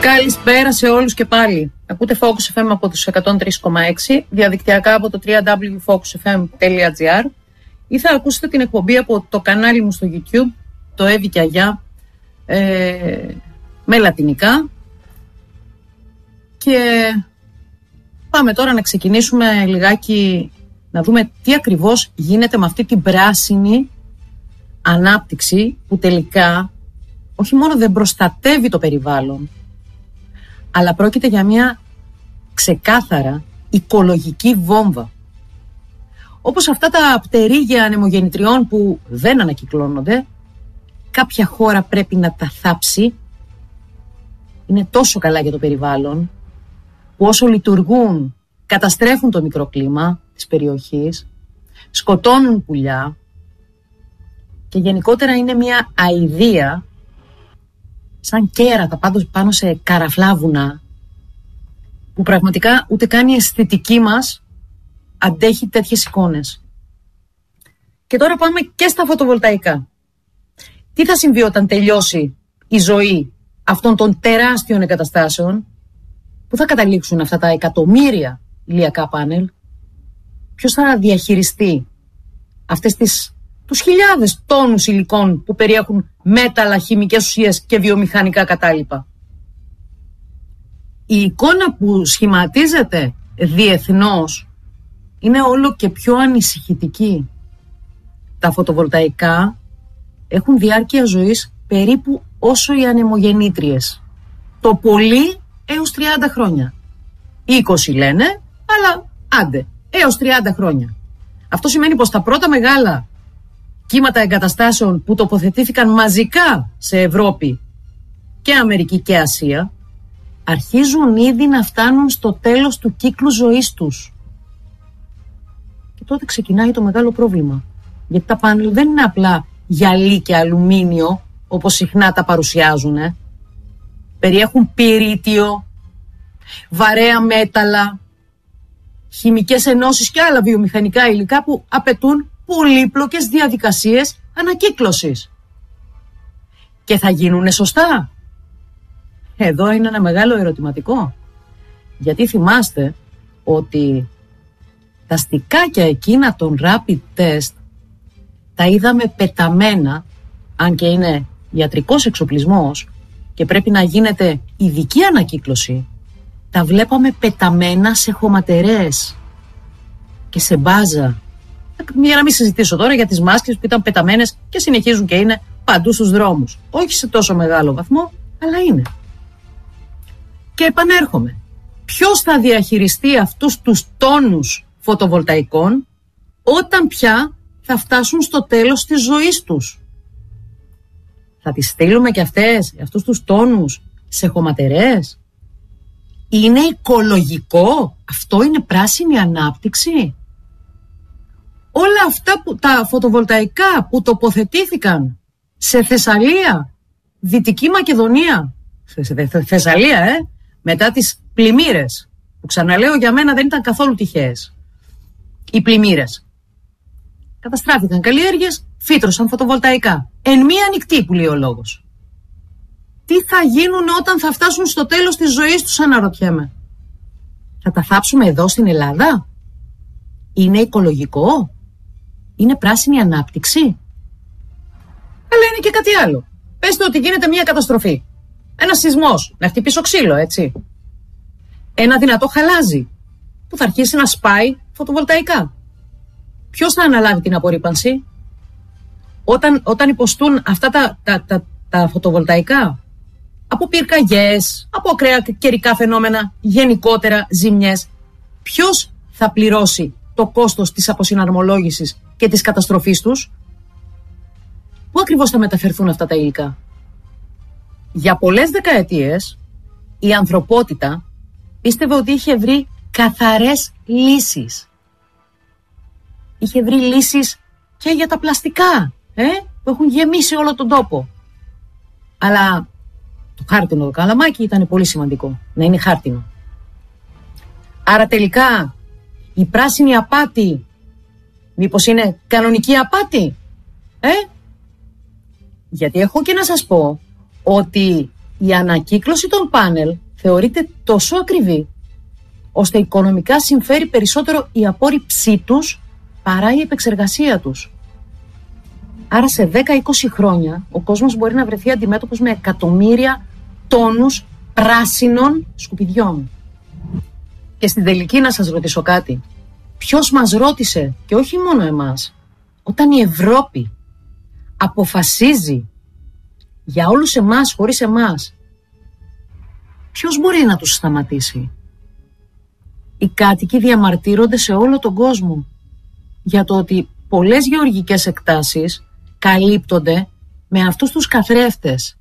Καλησπέρα σε όλους και πάλι. Ακούτε Focus FM από τους 103,6, διαδικτυακά από το www.focusfm.gr ή θα ακούσετε την εκπομπή από το κανάλι μου στο YouTube, το Εύη και Αγιά, με λατινικά. Και πάμε τώρα να ξεκινήσουμε λιγάκι να δούμε τι ακριβώς γίνεται με αυτή την πράσινη ανάπτυξη που τελικά όχι μόνο δεν προστατεύει το περιβάλλον, αλλά πρόκειται για μια ξεκάθαρα οικολογική βόμβα. Όπως αυτά τα πτερίγια ανεμογεννητριών που δεν ανακυκλώνονται, κάποια χώρα πρέπει να τα θάψει. Είναι τόσο καλά για το περιβάλλον που όσο λειτουργούν καταστρέφουν το μικροκλίμα της περιοχής, σκοτώνουν πουλιά και γενικότερα είναι μια αηδία σαν κέρατα πάνω σε καραφλά που πραγματικά ούτε καν η αισθητική μας αντέχει τέτοιες εικόνες. Και τώρα πάμε και στα φωτοβολταϊκά. Τι θα συμβεί όταν τελειώσει η ζωή αυτών των τεράστιων εγκαταστάσεων? Πού θα καταλήξουν αυτά τα εκατομμύρια ηλιακά πάνελ? Ποιος θα διαχειριστεί τους χιλιάδες τόνους υλικών που περιέχουν μέταλλα, χημικές ουσίες και βιομηχανικά κατάλοιπα? Η εικόνα που σχηματίζεται διεθνώς είναι όλο και πιο ανησυχητική. Τα φωτοβολταϊκά έχουν διάρκεια ζωής περίπου όσο οι ανεμογεννήτριες. Το πολύ έως 30 χρόνια. 20 λένε, αλλά άντε, έως 30 χρόνια. Αυτό σημαίνει πως τα πρώτα μεγάλα κύματα εγκαταστάσεων που τοποθετήθηκαν μαζικά σε Ευρώπη και Αμερική και Ασία αρχίζουν ήδη να φτάνουν στο τέλος του κύκλου ζωής τους. Και τότε ξεκινάει το μεγάλο πρόβλημα. Γιατί τα πάνελ δεν είναι απλά γυαλί και αλουμίνιο όπως συχνά τα παρουσιάζουν. Περιέχουν πυρίτιο, βαρέα μέταλλα, χημικές ενώσεις και άλλα βιομηχανικά υλικά που απαιτούν πολύπλοκες διαδικασίες ανακύκλωσης. Και θα γίνουνε σωστά? Εδώ είναι ένα μεγάλο ερωτηματικό. Γιατί θυμάστε ότι τα στικάκια εκείνα των rapid test τα είδαμε πεταμένα, αν και είναι ιατρικός εξοπλισμός και πρέπει να γίνεται ειδική ανακύκλωση, τα βλέπαμε πεταμένα σε χωματερές και σε μπάζα. Για να μην συζητήσω τώρα για τις μάσκες που ήταν πεταμένες και συνεχίζουν και είναι παντού στους δρόμους. Όχι σε τόσο μεγάλο βαθμό, αλλά είναι. Και επανέρχομαι. Ποιος θα διαχειριστεί αυτούς τους τόνους φωτοβολταϊκών όταν πια θα φτάσουν στο τέλος της ζωής τους? Θα τις στείλουμε και αυτούς τους τόνους σε χωματερές? Είναι οικολογικό? Αυτό είναι πράσινη ανάπτυξη? Όλα αυτά τα φωτοβολταϊκά που τοποθετήθηκαν σε Θεσσαλία, Δυτική Μακεδονία, Θεσσαλία, μετά τις πλημμύρες, που ξαναλέω για μένα δεν ήταν καθόλου τυχαίες οι πλημμύρες. Καταστράφηκαν καλλιέργειες, φύτρωσαν φωτοβολταϊκά. Εν μία νυχτή που λέει ο λόγος. Τι θα γίνουν όταν θα φτάσουν στο τέλος της ζωής τους, αναρωτιέμαι. Θα τα θάψουμε εδώ στην Ελλάδα? Είναι οικολογικό? Είναι πράσινη ανάπτυξη? Αλλά είναι και κάτι άλλο. Πεςτε ότι γίνεται μια καταστροφή. Ένας σεισμός, να χτυπήσω ξύλο, έτσι. Ένα δυνατό χαλάζι που θα αρχίσει να σπάει φωτοβολταϊκά. Ποιος θα αναλάβει την απορρίπανση? Όταν υποστούν αυτά τα φωτοβολταϊκά από πυρκαγιές, από ακραία καιρικά φαινόμενα, γενικότερα ζημιές, ποιος θα πληρώσει το κόστος της αποσυναρμολόγησης και της καταστροφής τους? Πού ακριβώς θα μεταφερθούν αυτά τα υλικά? Για πολλές δεκαετίες η ανθρωπότητα πίστευε ότι είχε βρει καθαρές λύσεις. Είχε βρει λύσεις και για τα πλαστικά που έχουν γεμίσει όλο τον τόπο. Αλλά το χάρτινο το καλαμάκι ήταν πολύ σημαντικό, να είναι χάρτινο. Άρα τελικά η πράσινη απάτη μήπως είναι κανονική απάτη? Γιατί έχω και να σας πω ότι η ανακύκλωση των πάνελ θεωρείται τόσο ακριβή, ώστε οικονομικά συμφέρει περισσότερο η απόρριψή τους παρά η επεξεργασία τους. Άρα σε 10-20 χρόνια ο κόσμος μπορεί να βρεθεί αντιμέτωπος με εκατομμύρια τόνους πράσινων σκουπιδιών. Και στην τελική να σας ρωτήσω κάτι. Ποιος μας ρώτησε, και όχι μόνο εμάς, όταν η Ευρώπη αποφασίζει για όλους εμάς χωρίς εμάς, ποιος μπορεί να τους σταματήσει? Οι κάτοικοι διαμαρτύρονται σε όλο τον κόσμο για το ότι πολλές γεωργικές εκτάσεις καλύπτονται με αυτούς τους καθρέφτες,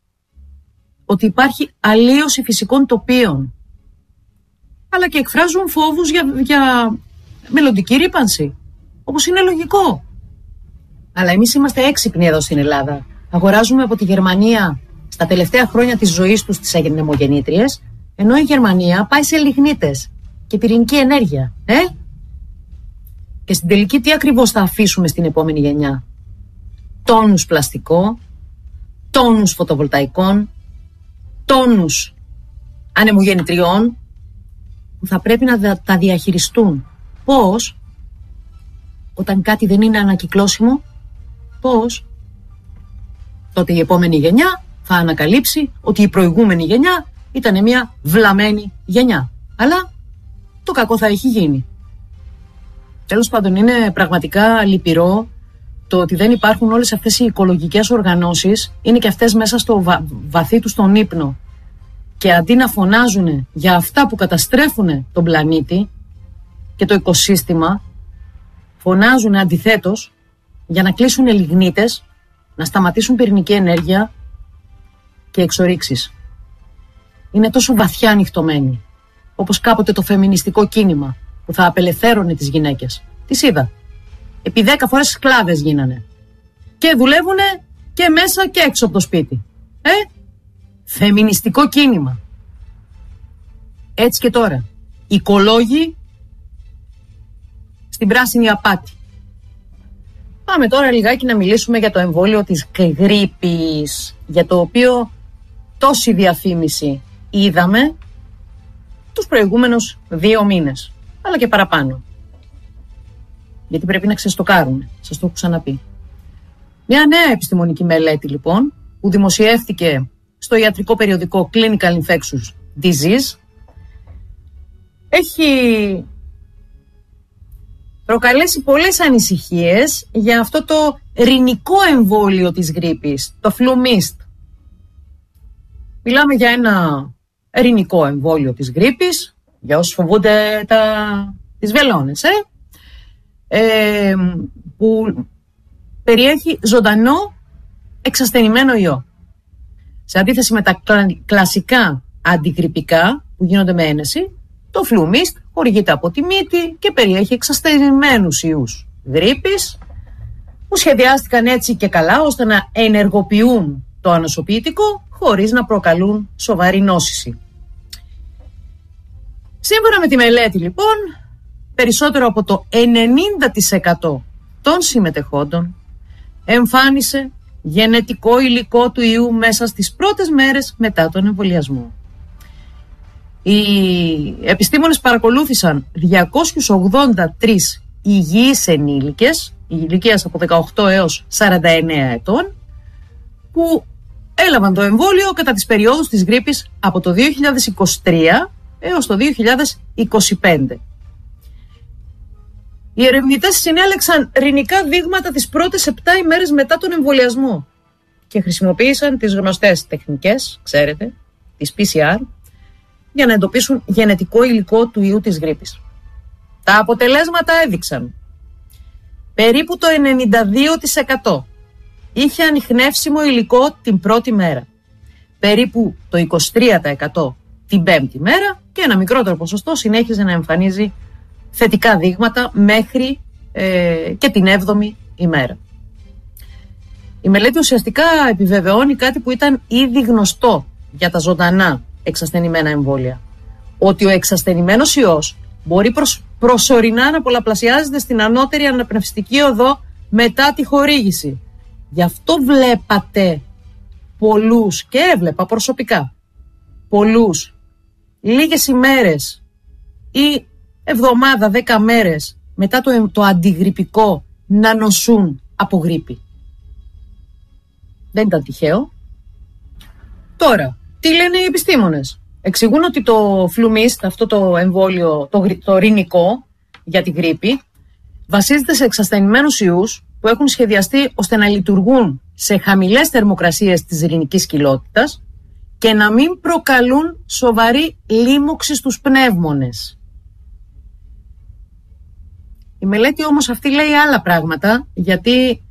ότι υπάρχει αλλίωση φυσικών τοπίων, αλλά και εκφράζουν φόβους για μελλοντική ρύπανση, όπως είναι λογικό. Αλλά εμείς είμαστε έξυπνοι εδώ στην Ελλάδα. Αγοράζουμε από τη Γερμανία στα τελευταία χρόνια της ζωής τους τις ανεμογεννήτριες, ενώ η Γερμανία πάει σε λιγνίτες και πυρηνική ενέργεια. Και στην τελική τι ακριβώς θα αφήσουμε στην επόμενη γενιά? Τόνους πλαστικό, τόνους φωτοβολταϊκών, τόνους ανεμογεννητριών που θα πρέπει να τα διαχειριστούν. Πώς? Όταν κάτι δεν είναι ανακυκλώσιμο, πώς? Τότε η επόμενη γενιά θα ανακαλύψει ότι η προηγούμενη γενιά ήταν μια βλαμμένη γενιά. Αλλά το κακό θα έχει γίνει. Τέλος πάντων, είναι πραγματικά λυπηρό το ότι δεν υπάρχουν όλες αυτές οι οικολογικές οργανώσεις, είναι και αυτές μέσα στο βαθύ τους τον ύπνο. Και αντί να φωνάζουν για αυτά που καταστρέφουν τον πλανήτη και το οικοσύστημα, φωνάζουν αντιθέτως για να κλείσουν λιγνίτες, να σταματήσουν πυρηνική ενέργεια και εξορίξεις. Είναι τόσο βαθιά ανοιχτωμένοι, όπως κάποτε το φεμινιστικό κίνημα που θα απελευθέρωνε τις γυναίκες. Τις είδα. Επί 10 φορές σκλάβες γίνανε. Και δουλεύουνε και μέσα και έξω από το σπίτι. Φεμινιστικό κίνημα. Έτσι και τώρα. Οικολόγοι στην πράσινη απάτη. Πάμε τώρα λιγάκι να μιλήσουμε για το εμβόλιο της γρίπης, για το οποίο τόση διαφήμιση είδαμε τους προηγούμενους 2 μήνες, αλλά και παραπάνω. Γιατί πρέπει να ξεστοκάρουν, σας το έχω ξαναπεί. Μια νέα επιστημονική μελέτη λοιπόν, που δημοσιεύτηκε στο ιατρικό περιοδικό Clinical Infectious Disease, έχει προκαλέσει πολλές ανησυχίες για αυτό το ρινικό εμβόλιο της γρίπης, το FluMist. Μιλάμε για ένα ρινικό εμβόλιο της γρίπης, για όσους φοβούνται τις βελόνες, που περιέχει ζωντανό εξασθενημένο ιό. Σε αντίθεση με τα κλασικά αντιγρυπικά που γίνονται με ένεση, το FluMist χορηγείται από τη μύτη και περιέχει εξασθενημένους ιούς γρίπης που σχεδιάστηκαν έτσι και καλά ώστε να ενεργοποιούν το ανοσοποιητικό χωρίς να προκαλούν σοβαρή νόσηση. Σύμφωνα με τη μελέτη λοιπόν, περισσότερο από το 90% των συμμετεχόντων εμφάνισε γενετικό υλικό του ιού μέσα στις πρώτες μέρες μετά τον εμβολιασμό. Οι επιστήμονες παρακολούθησαν 283 υγιείς ενήλικες ηλικίας από 18 έως 49 ετών που έλαβαν το εμβόλιο κατά τις περιόδους της γρίπης από το 2023 έως το 2025. Οι ερευνητές συνέλεξαν ρινικά δείγματα τις πρώτες 7 ημέρες μετά τον εμβολιασμό και χρησιμοποίησαν τις γνωστές τεχνικές, ξέρετε, της PCR, για να εντοπίσουν γενετικό υλικό του ιού της γρίπης. Τα αποτελέσματα έδειξαν περίπου το 92% είχε ανιχνεύσιμο υλικό την πρώτη μέρα, περίπου το 23% την πέμπτη μέρα και ένα μικρότερο ποσοστό συνέχιζε να εμφανίζει θετικά δείγματα μέχρι και την 7η ημέρα. Η μελέτη ουσιαστικά επιβεβαιώνει κάτι που ήταν ήδη γνωστό για τα ζωντανά εξασθενημένα εμβόλια. Ότι ο εξασθενημένος ιός μπορεί προσωρινά να πολλαπλασιάζεται στην ανώτερη αναπνευστική οδό μετά τη χορήγηση. Γι' αυτό βλέπατε πολλούς, και έβλεπα προσωπικά, πολλούς, λίγες ημέρες ή εβδομάδα, 10 μέρες μετά το αντιγρυπικό να νοσούν από γρίπη. Δεν ήταν τυχαίο. Τώρα, τι λένε οι επιστήμονες? Εξηγούν ότι το Flumist, αυτό το εμβόλιο, το ρινικό για τη γρίπη, βασίζεται σε εξασθενημένους ιούς που έχουν σχεδιαστεί ώστε να λειτουργούν σε χαμηλές θερμοκρασίες της ρινικής κοιλότητας και να μην προκαλούν σοβαρή λίμωξη στους πνεύμονες. Η μελέτη όμως αυτή λέει άλλα πράγματα, γιατί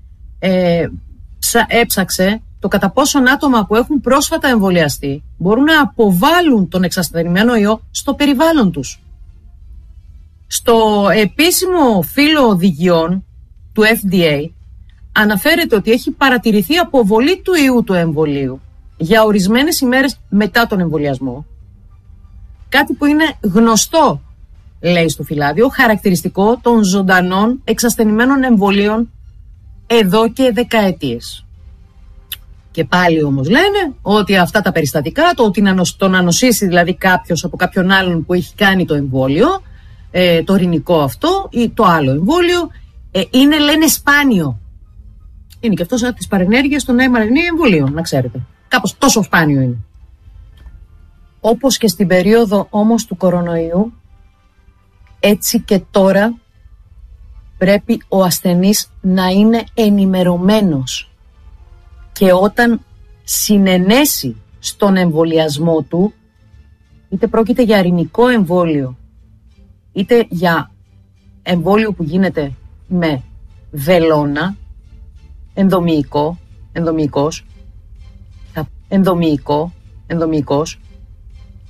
έψαξε το κατά πόσον άτομα που έχουν πρόσφατα εμβολιαστεί μπορούν να αποβάλουν τον εξασθενημένο ιό στο περιβάλλον τους. Στο επίσημο φύλλο οδηγιών του FDA αναφέρεται ότι έχει παρατηρηθεί αποβολή του ιού του εμβολίου για ορισμένες ημέρες μετά τον εμβολιασμό. Κάτι που είναι γνωστό, λέει στο φυλάδιο, χαρακτηριστικό των ζωντανών εξασθενημένων εμβολίων εδώ και δεκαετίες. Και πάλι όμως λένε ότι αυτά τα περιστατικά, το ότι το να νοσήσει δηλαδή κάποιος από κάποιον άλλον που έχει κάνει το εμβόλιο, το ρινικό αυτό ή το άλλο εμβόλιο, είναι, λένε, σπάνιο. Είναι και αυτό σαν τις παρενέργειες των mRNA εμβολίων, να ξέρετε. Κάπως τόσο σπάνιο είναι. Όπως και στην περίοδο όμως του κορονοϊού, έτσι και τώρα πρέπει ο ασθενής να είναι ενημερωμένος και όταν συνενέσει στον εμβολιασμό του, είτε πρόκειται για ρινικό εμβόλιο, είτε για εμβόλιο που γίνεται με βελόνα, ενδομυϊκός,